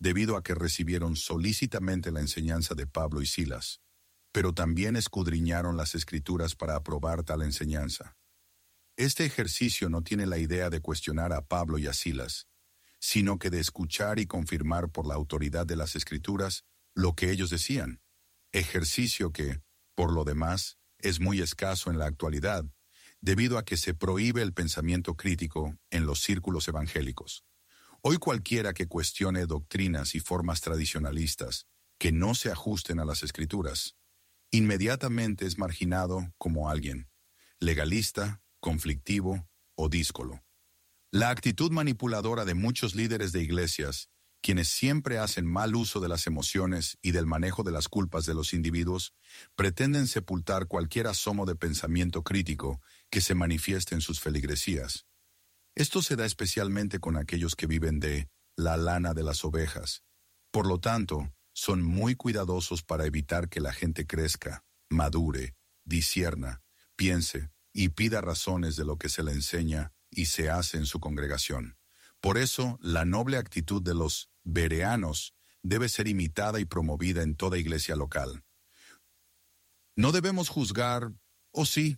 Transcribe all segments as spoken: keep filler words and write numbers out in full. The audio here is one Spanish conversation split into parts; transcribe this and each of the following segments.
debido a que recibieron solícitamente la enseñanza de Pablo y Silas, pero también escudriñaron las Escrituras para aprobar tal enseñanza. Este ejercicio no tiene la idea de cuestionar a Pablo y a Silas, sino que de escuchar y confirmar por la autoridad de las Escrituras lo que ellos decían, ejercicio que, por lo demás, es muy escaso en la actualidad, debido a que se prohíbe el pensamiento crítico en los círculos evangélicos. Hoy cualquiera que cuestione doctrinas y formas tradicionalistas que no se ajusten a las Escrituras, inmediatamente es marginado como alguien legalista, conflictivo o díscolo. La actitud manipuladora de muchos líderes de iglesias, quienes siempre hacen mal uso de las emociones y del manejo de las culpas de los individuos, pretenden sepultar cualquier asomo de pensamiento crítico que se manifieste en sus feligresías. Esto se da especialmente con aquellos que viven de la lana de las ovejas. Por lo tanto, son muy cuidadosos para evitar que la gente crezca, madure, discierna, piense y pida razones de lo que se le enseña y se hace en su congregación. Por eso, la noble actitud de los bereanos debe ser imitada y promovida en toda iglesia local. No debemos juzgar, ¿o sí?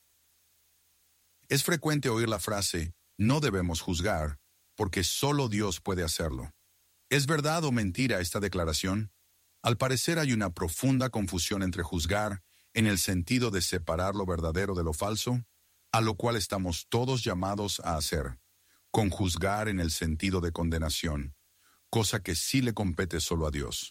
Es frecuente oír la frase, no debemos juzgar, porque solo Dios puede hacerlo. ¿Es verdad o mentira esta declaración? Al parecer hay una profunda confusión entre juzgar, en el sentido de separar lo verdadero de lo falso, a lo cual estamos todos llamados a hacer, con juzgar en el sentido de condenación, cosa que sí le compete solo a Dios.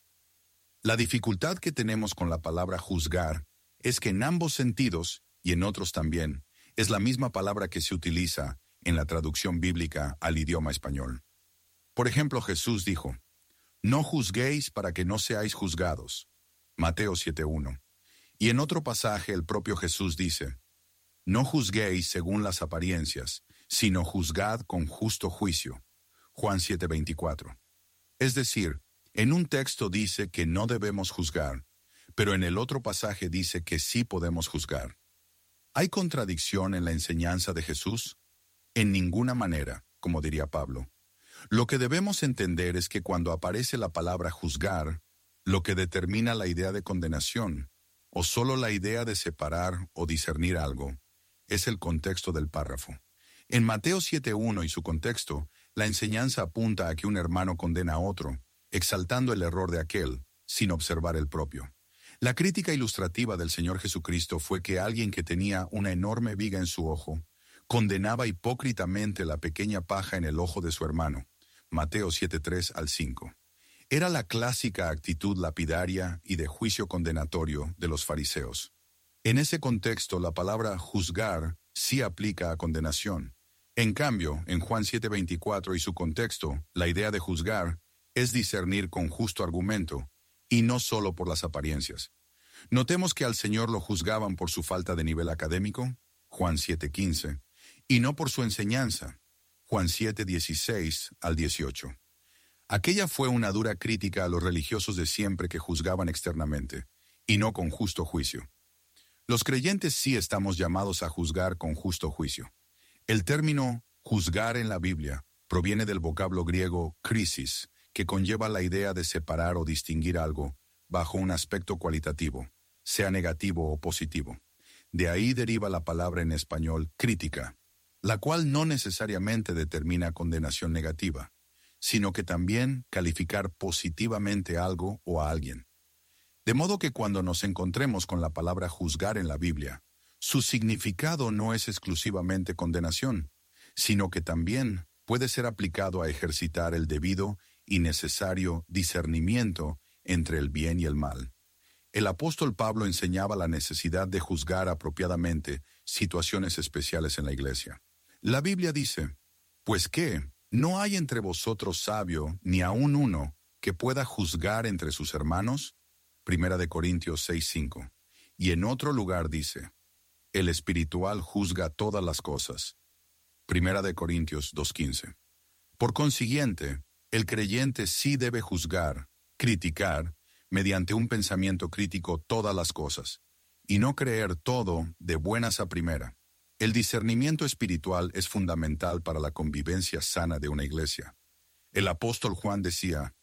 La dificultad que tenemos con la palabra juzgar es que en ambos sentidos, y en otros también, es la misma palabra que se utiliza en la traducción bíblica al idioma español. Por ejemplo, Jesús dijo, no juzguéis para que no seáis juzgados. Mateo siete uno. Y en otro pasaje el propio Jesús dice, no juzguéis según las apariencias, sino juzgad con justo juicio. Juan siete veinticuatro. Es decir, en un texto dice que no debemos juzgar, pero en el otro pasaje dice que sí podemos juzgar. ¿Hay contradicción en la enseñanza de Jesús? En ninguna manera, como diría Pablo. Lo que debemos entender es que cuando aparece la palabra juzgar, lo que determina la idea de condenación, o solo la idea de separar o discernir algo, es el contexto del párrafo. En Mateo siete uno y su contexto, la enseñanza apunta a que un hermano condena a otro, exaltando el error de aquel, sin observar el propio. La crítica ilustrativa del Señor Jesucristo fue que alguien que tenía una enorme viga en su ojo, condenaba hipócritamente la pequeña paja en el ojo de su hermano. Mateo siete tres al cinco. Era la clásica actitud lapidaria y de juicio condenatorio de los fariseos. En ese contexto, la palabra juzgar sí aplica a condenación. En cambio, en Juan siete veinticuatro y su contexto, la idea de juzgar es discernir con justo argumento, y no solo por las apariencias. Notemos que al Señor lo juzgaban por su falta de nivel académico, Juan siete quince, y no por su enseñanza, Juan siete dieciséis al dieciocho. Aquella fue una dura crítica a los religiosos de siempre que juzgaban externamente, y no con justo juicio. Los creyentes sí estamos llamados a juzgar con justo juicio. El término juzgar en la Biblia proviene del vocablo griego krisis, que conlleva la idea de separar o distinguir algo bajo un aspecto cualitativo, sea negativo o positivo. De ahí deriva la palabra en español crítica, la cual no necesariamente determina condenación negativa, sino que también calificar positivamente algo o a alguien. De modo que cuando nos encontremos con la palabra juzgar en la Biblia, su significado no es exclusivamente condenación, sino que también puede ser aplicado a ejercitar el debido y necesario discernimiento entre el bien y el mal. El apóstol Pablo enseñaba la necesidad de juzgar apropiadamente situaciones especiales en la iglesia. La Biblia dice, «Pues qué, ¿no hay entre vosotros sabio, ni aun uno, que pueda juzgar entre sus hermanos?» Primera de Corintios seis cinco. Y en otro lugar dice, «El espiritual juzga todas las cosas». Primera de Corintios dos quince. Por consiguiente, el creyente sí debe juzgar, criticar, mediante un pensamiento crítico todas las cosas, y no creer todo de buenas a primera. El discernimiento espiritual es fundamental para la convivencia sana de una iglesia. El apóstol Juan decía,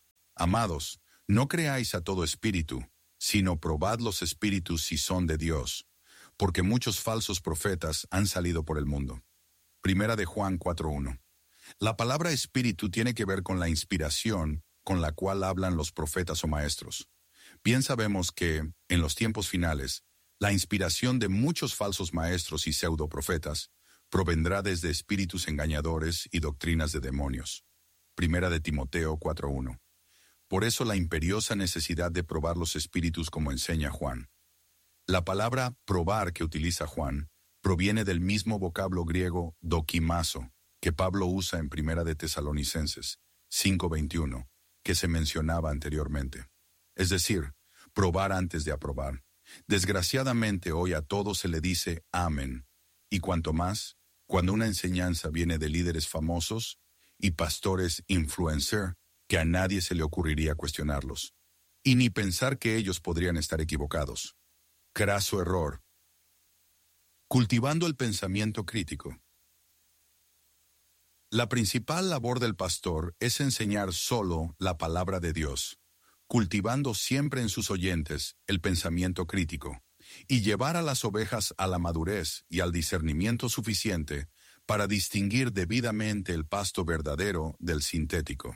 Amados, no creáis a todo espíritu, sino probad los espíritus si son de Dios, porque muchos falsos profetas han salido por el mundo. Primera de Juan cuatro uno. La palabra espíritu tiene que ver con la inspiración con la cual hablan los profetas o maestros. Bien sabemos que, en los tiempos finales, la inspiración de muchos falsos maestros y pseudoprofetas provendrá desde espíritus engañadores y doctrinas de demonios. Primera de Timoteo cuatro uno. Por eso la imperiosa necesidad de probar los espíritus como enseña Juan. La palabra probar que utiliza Juan proviene del mismo vocablo griego dokimazo que Pablo usa en Primera de Tesalonicenses cinco veintiuno, que se mencionaba anteriormente. Es decir, probar antes de aprobar. Desgraciadamente hoy a todo se le dice amén, y cuanto más, cuando una enseñanza viene de líderes famosos y pastores influencer, que a nadie se le ocurriría cuestionarlos, y ni pensar que ellos podrían estar equivocados. Craso error. Cultivando el pensamiento crítico. La principal labor del pastor es enseñar solo la palabra de Dios, cultivando siempre en sus oyentes el pensamiento crítico, y llevar a las ovejas a la madurez y al discernimiento suficiente para distinguir debidamente el pasto verdadero del sintético.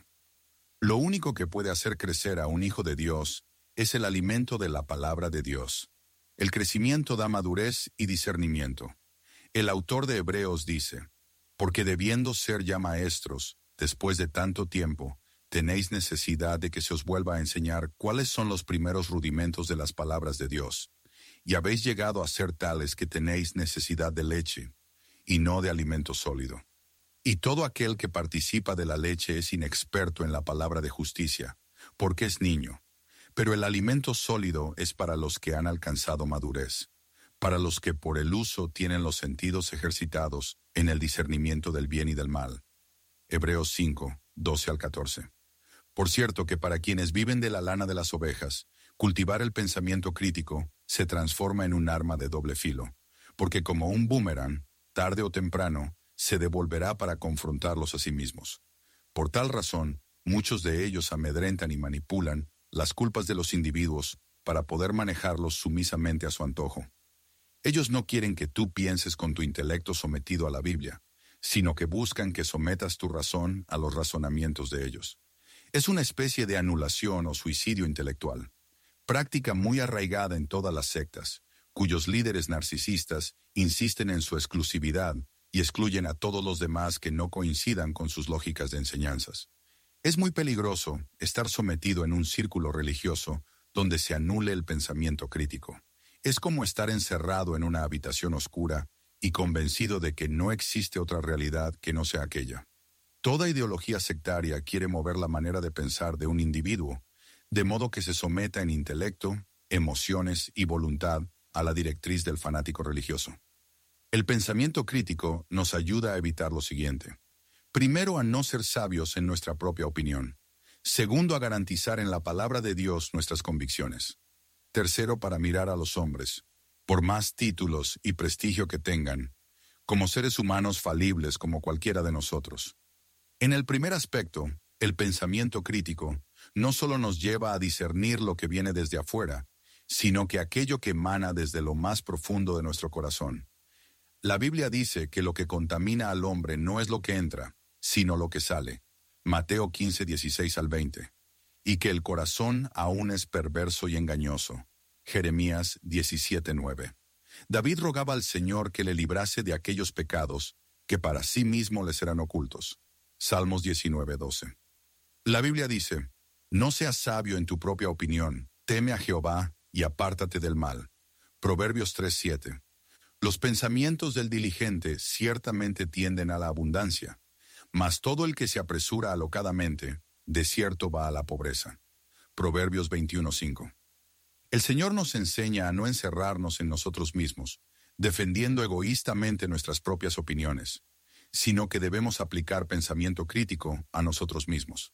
Lo único que puede hacer crecer a un hijo de Dios es el alimento de la palabra de Dios. El crecimiento da madurez y discernimiento. El autor de Hebreos dice, porque debiendo ser ya maestros, después de tanto tiempo, tenéis necesidad de que se os vuelva a enseñar cuáles son los primeros rudimentos de las palabras de Dios, y habéis llegado a ser tales que tenéis necesidad de leche, y no de alimento sólido. Y todo aquel que participa de la leche es inexperto en la palabra de justicia, porque es niño. Pero el alimento sólido es para los que han alcanzado madurez, para los que por el uso tienen los sentidos ejercitados en el discernimiento del bien y del mal. Hebreos cinco, doce al catorce. Por cierto que para quienes viven de la lana de las ovejas, cultivar el pensamiento crítico se transforma en un arma de doble filo, porque como un boomerang, tarde o temprano, se devolverá para confrontarlos a sí mismos. Por tal razón, muchos de ellos amedrentan y manipulan las culpas de los individuos para poder manejarlos sumisamente a su antojo. Ellos no quieren que tú pienses con tu intelecto sometido a la Biblia, sino que buscan que sometas tu razón a los razonamientos de ellos. Es una especie de anulación o suicidio intelectual, práctica muy arraigada en todas las sectas, cuyos líderes narcisistas insisten en su exclusividad y excluyen a todos los demás que no coincidan con sus lógicas de enseñanzas. Es muy peligroso estar sometido en un círculo religioso donde se anule el pensamiento crítico. Es como estar encerrado en una habitación oscura y convencido de que no existe otra realidad que no sea aquella. Toda ideología sectaria quiere mover la manera de pensar de un individuo, de modo que se someta en intelecto, emociones y voluntad a la directriz del fanático religioso. El pensamiento crítico nos ayuda a evitar lo siguiente. Primero, a no ser sabios en nuestra propia opinión. Segundo, a garantizar en la palabra de Dios nuestras convicciones. Tercero, para mirar a los hombres, por más títulos y prestigio que tengan, como seres humanos falibles como cualquiera de nosotros. En el primer aspecto, el pensamiento crítico no solo nos lleva a discernir lo que viene desde afuera, sino que aquello que emana desde lo más profundo de nuestro corazón. La Biblia dice que lo que contamina al hombre no es lo que entra, sino lo que sale. Mateo quince, dieciséis al veinte. Y que el corazón aún es perverso y engañoso. Jeremías diecisiete, nueve. David rogaba al Señor que le librase de aquellos pecados que para sí mismo les eran ocultos. Salmos diecinueve, doce. La Biblia dice, no seas sabio en tu propia opinión, teme a Jehová y apártate del mal. Proverbios tres, siete. Los pensamientos del diligente ciertamente tienden a la abundancia, mas todo el que se apresura alocadamente, de cierto va a la pobreza. Proverbios veintiuno, cinco. El Señor nos enseña a no encerrarnos en nosotros mismos, defendiendo egoístamente nuestras propias opiniones, sino que debemos aplicar pensamiento crítico a nosotros mismos.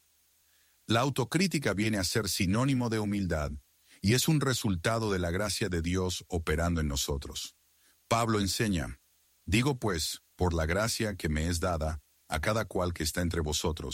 La autocrítica viene a ser sinónimo de humildad y es un resultado de la gracia de Dios operando en nosotros. Pablo enseña, digo pues, por la gracia que me es dada, a cada cual que está entre vosotros,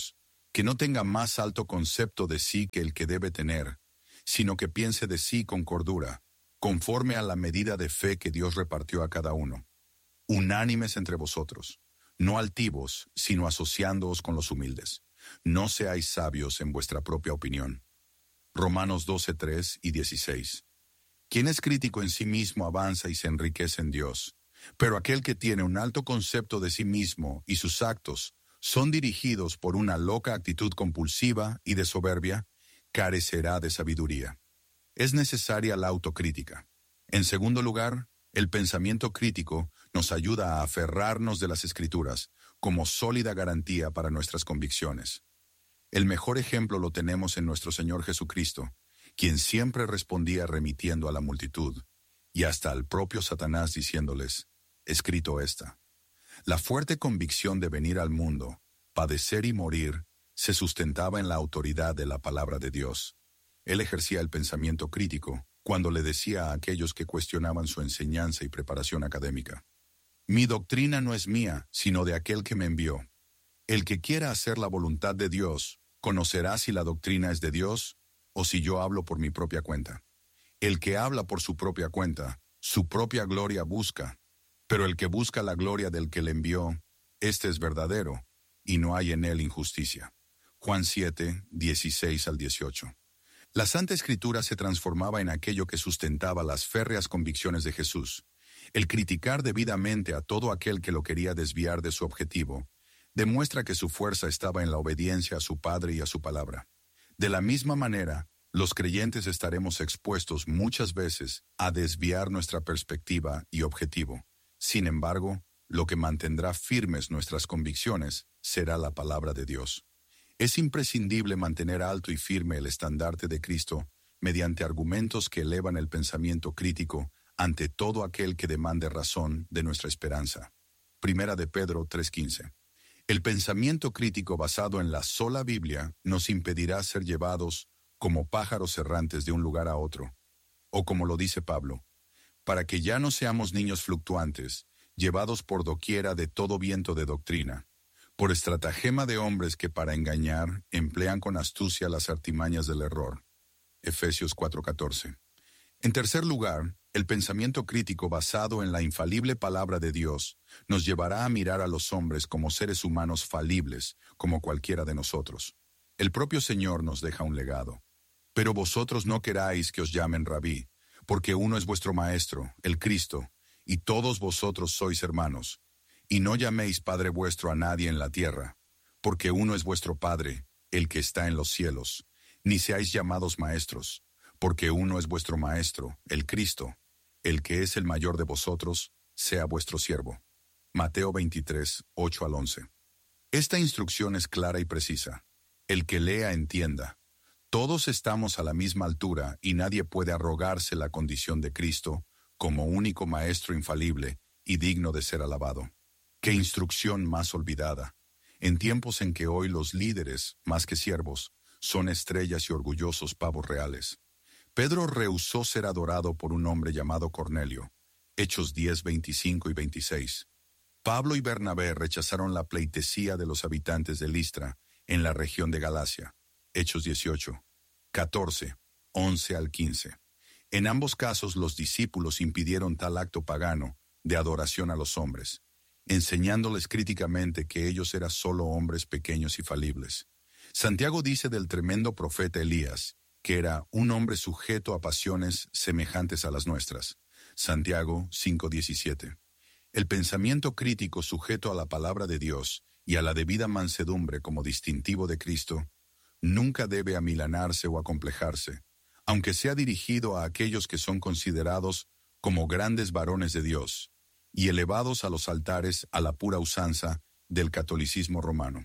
que no tenga más alto concepto de sí que el que debe tener, sino que piense de sí con cordura, conforme a la medida de fe que Dios repartió a cada uno. Unánimes entre vosotros, no altivos, sino asociándoos con los humildes. No seáis sabios en vuestra propia opinión. Romanos doce, tres y dieciséis. Quien es crítico en sí mismo avanza y se enriquece en Dios, pero aquel que tiene un alto concepto de sí mismo y sus actos son dirigidos por una loca actitud compulsiva y de soberbia, carecerá de sabiduría. Es necesaria la autocrítica. En segundo lugar, el pensamiento crítico nos ayuda a aferrarnos de las Escrituras como sólida garantía para nuestras convicciones. El mejor ejemplo lo tenemos en nuestro Señor Jesucristo, quien siempre respondía remitiendo a la multitud, y hasta al propio Satanás diciéndoles, escrito está. La fuerte convicción de venir al mundo, padecer y morir, se sustentaba en la autoridad de la palabra de Dios. Él ejercía el pensamiento crítico cuando le decía a aquellos que cuestionaban su enseñanza y preparación académica, mi doctrina no es mía, sino de aquel que me envió. El que quiera hacer la voluntad de Dios, conocerá si la doctrina es de Dios o si yo hablo por mi propia cuenta. El que habla por su propia cuenta, su propia gloria busca, pero el que busca la gloria del que le envió, éste es verdadero, y no hay en él injusticia. Juan siete, dieciséis al dieciocho. La Santa Escritura se transformaba en aquello que sustentaba las férreas convicciones de Jesús. El criticar debidamente a todo aquel que lo quería desviar de su objetivo, demuestra que su fuerza estaba en la obediencia a su Padre y a su palabra. De la misma manera, los creyentes estaremos expuestos muchas veces a desviar nuestra perspectiva y objetivo. Sin embargo, lo que mantendrá firmes nuestras convicciones será la palabra de Dios. Es imprescindible mantener alto y firme el estandarte de Cristo mediante argumentos que elevan el pensamiento crítico ante todo aquel que demande razón de nuestra esperanza. Primera de Pedro tres quince. El pensamiento crítico basado en la sola Biblia nos impedirá ser llevados como pájaros errantes de un lugar a otro, o como lo dice Pablo, para que ya no seamos niños fluctuantes, llevados por doquiera de todo viento de doctrina, por estratagema de hombres que para engañar emplean con astucia las artimañas del error. Efesios cuatro catorce. En tercer lugar, el pensamiento crítico basado en la infalible palabra de Dios nos llevará a mirar a los hombres como seres humanos falibles, como cualquiera de nosotros. El propio Señor nos deja un legado. Pero vosotros no queráis que os llamen rabí, porque uno es vuestro maestro, el Cristo, y todos vosotros sois hermanos. Y no llaméis Padre vuestro a nadie en la tierra, porque uno es vuestro Padre, el que está en los cielos. Ni seáis llamados maestros, porque uno es vuestro Maestro, el Cristo. El que es el mayor de vosotros, sea vuestro siervo. Mateo veintitrés, ocho al once. Esta instrucción es clara y precisa. El que lea entienda. Todos estamos a la misma altura y nadie puede arrogarse la condición de Cristo como único Maestro infalible y digno de ser alabado. ¡Qué instrucción más olvidada! En tiempos en que hoy los líderes, más que siervos, son estrellas y orgullosos pavos reales. Pedro rehusó ser adorado por un hombre llamado Cornelio. Hechos diez, veinticinco y veintiséis. Pablo y Bernabé rechazaron la pleitesía de los habitantes de Listra en la región de Galacia. Hechos dieciocho, catorce, once al quince. En ambos casos los discípulos impidieron tal acto pagano de adoración a los hombres, enseñándoles críticamente que ellos eran solo hombres pequeños y falibles. Santiago dice del tremendo profeta Elías, que era un hombre sujeto a pasiones semejantes a las nuestras. Santiago cinco diecisiete. El pensamiento crítico sujeto a la palabra de Dios y a la debida mansedumbre como distintivo de Cristo nunca debe amilanarse o acomplejarse, aunque sea dirigido a aquellos que son considerados como grandes varones de Dios y elevados a los altares a la pura usanza del catolicismo romano.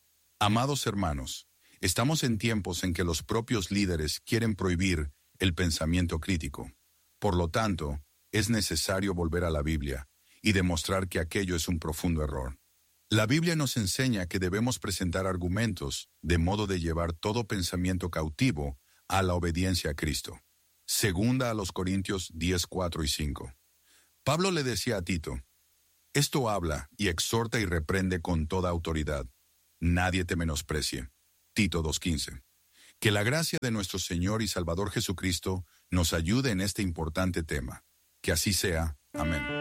Amados hermanos, estamos en tiempos en que los propios líderes quieren prohibir el pensamiento crítico. Por lo tanto, es necesario volver a la Biblia y demostrar que aquello es un profundo error. La Biblia nos enseña que debemos presentar argumentos de modo de llevar todo pensamiento cautivo a la obediencia a Cristo. Segunda a los Corintios diez, cuatro y cinco. Pablo le decía a Tito, esto habla y exhorta y reprende con toda autoridad. Nadie te menosprecie. Tito dos quince. Que la gracia de nuestro Señor y Salvador Jesucristo nos ayude en este importante tema. Que así sea. Amén.